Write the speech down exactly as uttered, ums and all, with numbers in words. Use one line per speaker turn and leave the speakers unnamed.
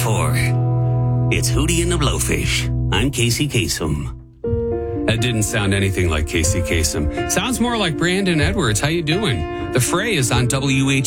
for. It's Hootie and the Blowfish. I'm Casey Kasem.
That didn't sound anything like Casey Kasem. Sounds more like Brandon Edwards. How you doing? The Fray is on W H